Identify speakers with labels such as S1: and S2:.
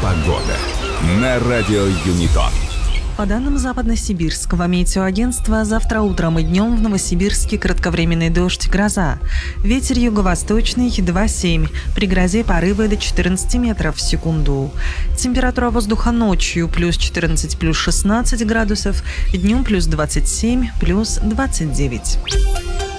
S1: Погода на радио Юнитон.
S2: По данным Западно-Сибирского метеоагентства, завтра утром и днем в Новосибирске кратковременный дождь, гроза. Ветер юго-восточный 2,7, при грозе порывы до 14 метров в секунду. Температура воздуха ночью плюс 14, плюс 16 градусов, днем плюс 27, плюс 29.